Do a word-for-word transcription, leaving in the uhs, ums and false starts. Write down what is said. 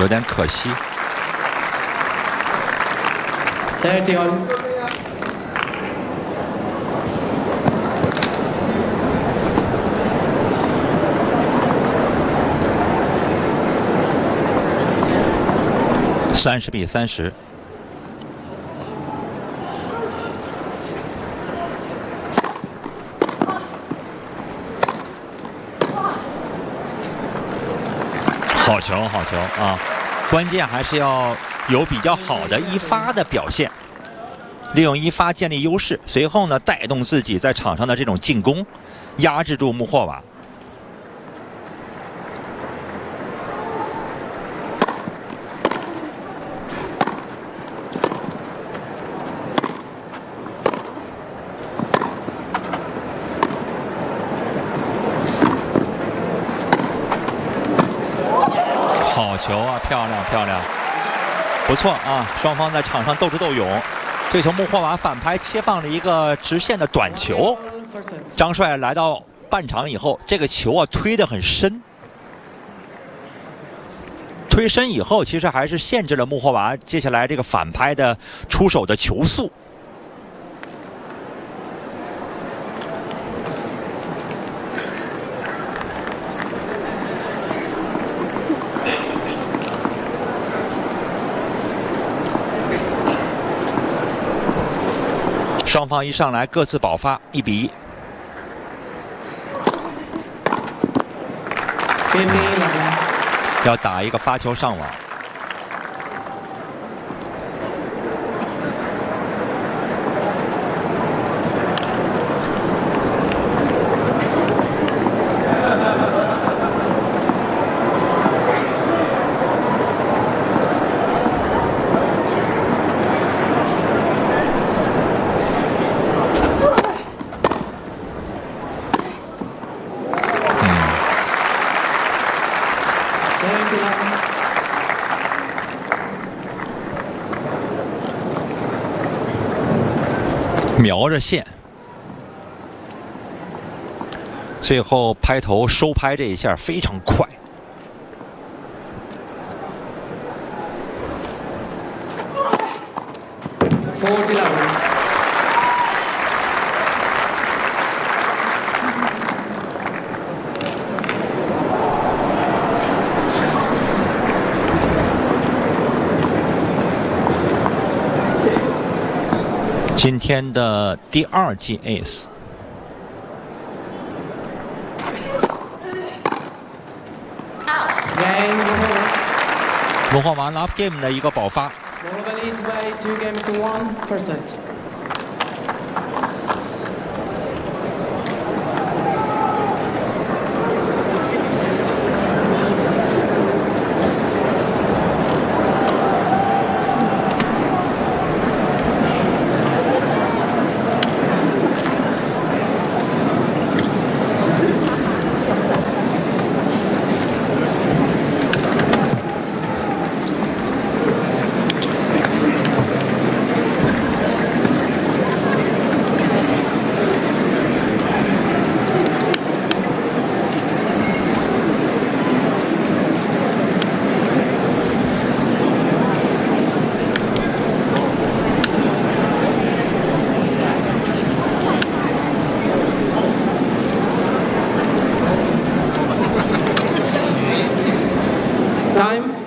有点可惜。 thirty all。 三十比三十。好球，好球啊！关键还是要有比较好的一发的表现，利用一发建立优势，随后呢带动自己在场上的这种进攻，压制住穆霍瓦。好球啊，漂亮漂亮，不错啊！双方在场上斗智斗勇。这球穆霍瓦反拍切放了一个直线的短球，张帅来到半场以后，这个球啊推得很深，推深以后其实还是限制了穆霍瓦接下来这个反拍的出手的球速。双方一上来各自爆发，一比一。要打一个发球上网。瞄着线，最后拍头收拍这一下非常快。今天的第二记 ace， 穆霍瓦 love game 的一个爆发。 Time.